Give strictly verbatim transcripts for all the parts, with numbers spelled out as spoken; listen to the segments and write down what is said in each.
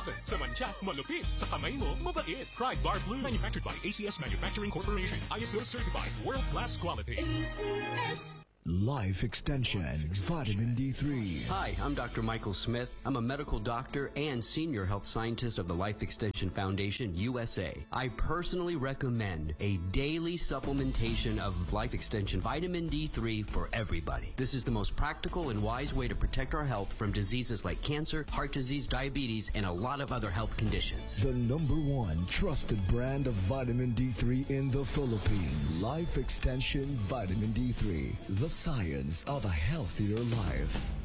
Bakit? Sa mancha, malupit. Sa kamay mo, mabait. Try Bar Blue. Manufactured by A C S Manufacturing Corporation. I S O certified. World-class quality. A C S. Life Extension, Vitamin D three. Hi, I'm Doctor Michael Smith. I'm a medical doctor and senior health scientist of the Life Extension Foundation, U S A. I personally recommend a daily supplementation of Life Extension Vitamin D three for everybody. This is the most practical and wise way to protect our health from diseases like cancer, heart disease, diabetes, and a lot of other health conditions. The number one trusted brand of Vitamin D three in the Philippines. Life Extension Vitamin D three. The science of a healthier life.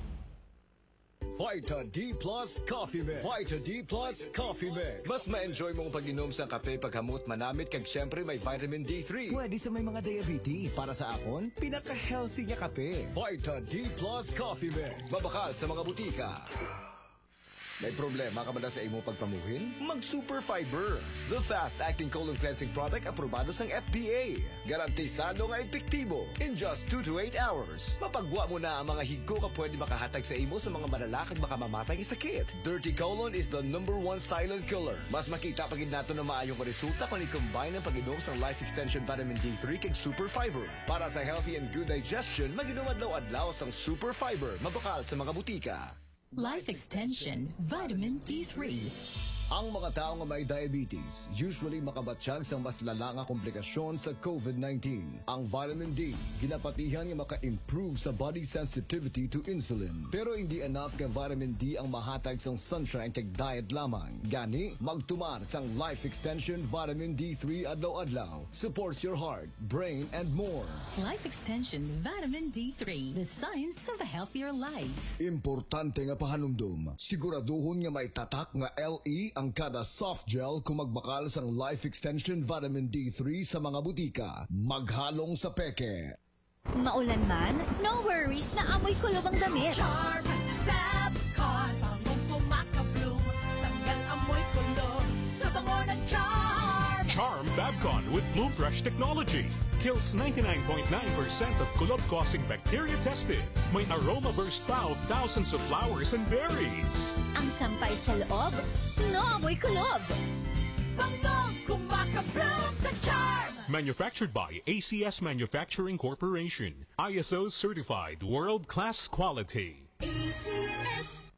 Vita D Plus Coffee Mix. Vita D Plus Coffee Mix. Mas ma-enjoy mong pag-inom sa kape paghamot manamit kag syempre may vitamin D three. Pwede sa may mga diabetes. Para sa akon, pinaka-healthy niya kape. Vita D Plus Coffee Mix. Mabakal sa mga butika. May problema ka ba na sa imo pagpamuhin? Mag-Super Fiber, the fast-acting colon cleansing product aprobado sa F D A. Garantisado nga epektibo in just two to eight hours. Mapagwa mo na ang mga higo ka pwede makahatag sa imo sa mga malalakad makamamatay ng sakit. Dirty colon is the number one silent killer. Mas makita pagid nato na maayong resulta kung i-combine ang pag-inom sa Life Extension Vitamin D three kag Super Fiber. Para sa healthy and good digestion, mag-inom adlaw-adlaw sang Super Fiber. Mabakal sa mga butika. Life Extension Vitamin D three. Ang mga tao nga may diabetes usually makabatsyag sa mas lala nga komplikasyon sa COVID nineteen. Ang vitamin D ginapatihan nga maka-improve sa body sensitivity to insulin. Pero hindi enough nga vitamin D ang mahatag sang sunshine kag diet lamang. Gani, magtumar sang Life Extension Vitamin D three adlaw-adlaw. Supports your heart, brain, and more. Life Extension Vitamin D three. The science of a healthier life. Importante nga pahanumdum. Siguraduhon nga may tatak nga L E ang kada soft gel kung magbakal sang Life Extension Vitamin D three sa mga butika. Maghalong sa peke. Maulan man, no worries na amoy kulob ang damit. Charm Fabcon, bangong pumaka-bloom, tanggal amoy kulob sa bango ng Charm. Charm Fabcon with Bloom Fresh technology. Kills ninety-nine point nine percent of kulob-causing bacteria tested. May aroma burst pa of thousands of flowers and berries. Ang sampay sa loob, no amoy kulob. Bangong kumaka-bloom sa Charm. Manufactured by A C S Manufacturing Corporation. I S O certified world-class quality. A C S.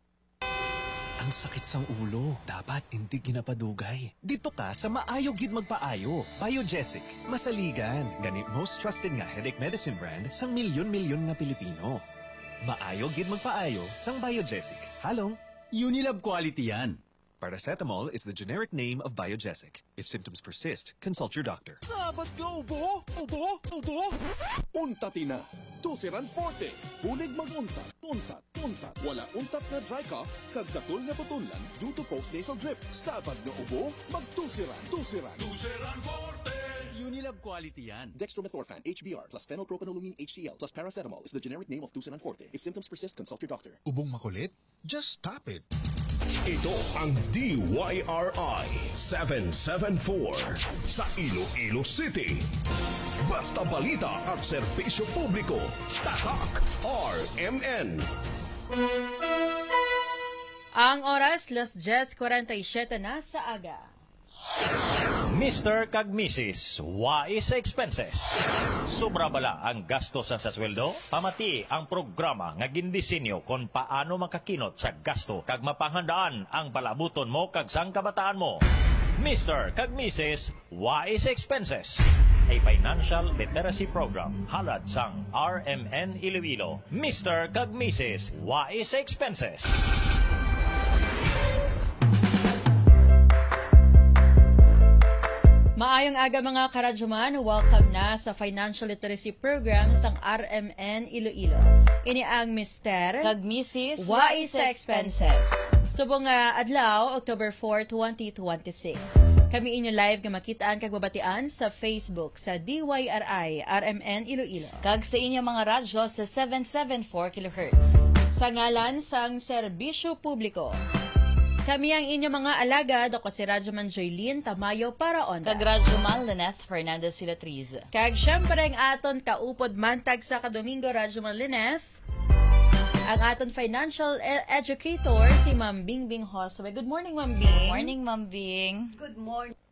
Ang sakit sang ulo, dapat hindi ginapadugay. Dito ka sa maayo gid magpaayo. Biogesic, masaligan. Gani most trusted nga headache medicine brand sang milyon-milyon nga Pilipino. Maayo gid magpaayo sang Biogesic. Halong Unilab quality yan. Paracetamol is the generic name of Biogesic. If symptoms persist, consult your doctor. Sabat ka ubo, ubo, ubo. Untati na. Tusiran Forte. Bulig mag-untat, untat, untat. Wala untat na dry cough, kag katul na tutunlan due to post-nasal drip. Sabat na ubo, mag-tusiran, tusiran. Tusiran Forte! Unilab quality yan. Dextromethorphan, H B R, plus phenylpropanolamine H C L, plus paracetamol is the generic name of Tusiran Forte. If symptoms persist, consult your doctor. Ubong makulit? Just stop it. Ito ang D Y R I seven seven four sa Iloilo City. Basta balita at serbisyo publiko. Tatak R M N. Ang oras, las diyes forty-seven na sa aga. Mister kag Missus Wais Expenses. Sobra bala ang gasto sa sasweldo? Pamati ang programa nga gindisenyo kung paano makakinot sa gasto kag mapanghandaan ang palabuton mo kag sang kabataan mo. Mister kag Missus Wais Expenses. A financial literacy program halad sang R M N Iloilo. Mister kag Missus Wais Expenses. Maayong aga mga karadyoman, welcome na sa Financial Literacy Program sang R M N Iloilo. Ini ang Mister kag Missus Wais Expenses. Subong nga adlaw, October fourth, twenty twenty-six. Kami inyo live nga makitaan kag babatian sa Facebook sa D Y R I R M N Iloilo. Kag sa inyo mga radyo sa seven seventy-four kilohertz. Sa ngalan sang serbisyo publiko. Kami ang inyong mga alagad, ako si Radyoman Joylene Tamayo para onda. Kag Radyoman Lyneth Fernandez Silatriz. Kag syempre ang aton kaupod mantag sa kadomingo, Radyoman Lyneth. ang aton financial e- educator, si Ma'am Bingbing Hoswe. Good morning, Ma'am Bing. Morning, Ma'am Bing. Good morning.